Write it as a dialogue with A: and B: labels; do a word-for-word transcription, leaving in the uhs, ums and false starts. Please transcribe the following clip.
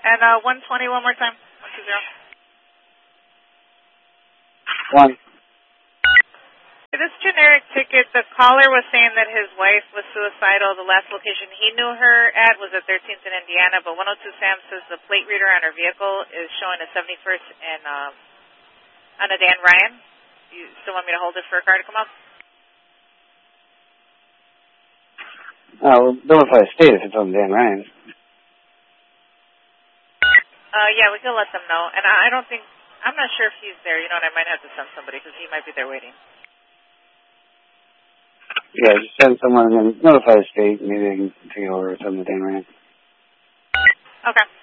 A: And uh, one twenty one more time. one two zero.
B: One.
A: This generic ticket, the caller was saying that his wife was suicidal. The last location he knew her at was at thirteenth in Indiana, but one oh two Sam says the plate reader on her vehicle is showing a seventy-first and um, on a Dan Ryan. You still want me to hold it for a car to come up?
B: Oh, well, notify the state if it's on Dan Ryan.
A: Uh, yeah, we can let them know. And I, I don't think, I'm not sure if he's there. You know what, I might have to send somebody because he might be there waiting.
B: Yeah, just send someone and then notify the state. Maybe they can take it over or something to Dan Ryan.
A: Okay.